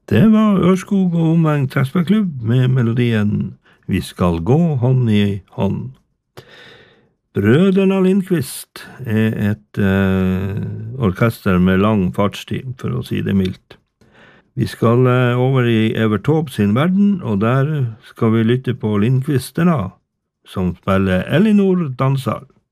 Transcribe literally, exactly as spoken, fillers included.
Det var Ørskog og omegn trekkspillklubb med melodien Vi skal gå hånd i hånd. Brødrene Lindqvist er et eh, orkester med lang fartstid, for å si det mildt. Vi skal eh, over i Evert Taube sin verden, og der skal vi lytte på Lindqvisterne, som spiller Elinor Dansar.